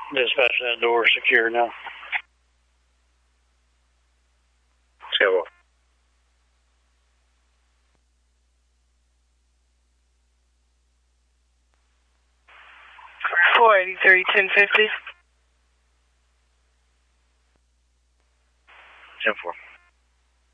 Dispatch, that door secure now. Scale 483, 1050. 10-4.